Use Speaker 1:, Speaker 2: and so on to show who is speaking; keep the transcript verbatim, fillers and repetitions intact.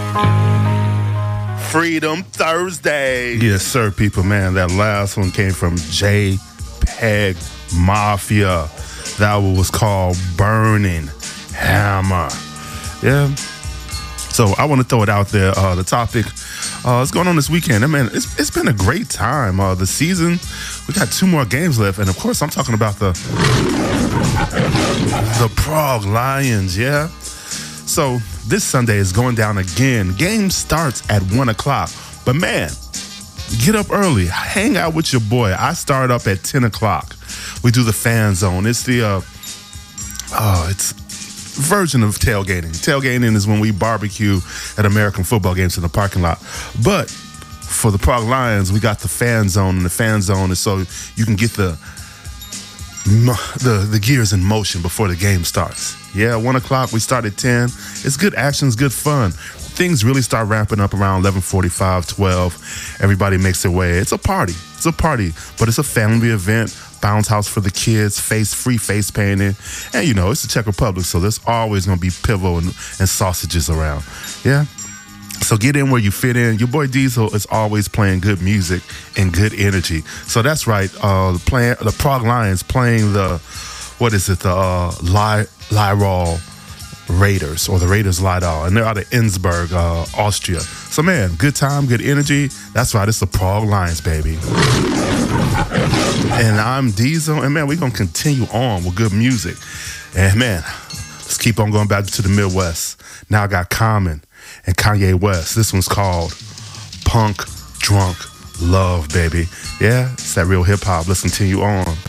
Speaker 1: Freedom Thursday. Yes, sir, people, man. That last one came from JPEG Mafia. That one was called Burning Hammer. Yeah. So I want to throw it out there. Uh, the topic, uh, what's going on this weekend? I mean, it's it's been a great time. Uh, the season, we got two more games left, and of course, I'm talking about the the Prague Lions. Yeah. So this Sunday is going down again. Game starts at one o'clock. But man, get up early. Hang out with your boy. I start up at ten o'clock. We do the fan zone. It's the uh, uh it's version of tailgating. Tailgating is when we barbecue at American football games in the parking lot. But for the Prague Lions, we got the fan zone, and the fan zone is so you can get the the the gears in motion before the game starts. Yeah, one o'clock, we start at ten. It's good action, it's good fun. Things really start ramping up around eleven forty-five, twelve. Everybody makes their way. It's a party. It's a party, but it's a family event. Bounce house for the kids, face free face painting. And, you know, it's the Czech Republic, so there's always going to be pivo and, and sausages around. Yeah? So get in where you fit in. Your boy Diesel is always playing good music and good energy. So that's right. Uh, the, play, the Prague Lions playing the, what is it, the uh, Lyrol Raiders, or the Raiders Lidl, and they're out of Innsbruck, uh, Austria. So, man, good time, good energy. That's right. It's the Prague Lions, baby. And I'm Diesel, and, man, we're going to continue on with good music. And, man, let's keep on going back to the Midwest. Now I got Common and Kanye West. This one's called Punk Drunk Love, baby. Yeah, it's that real hip-hop. Let's continue on.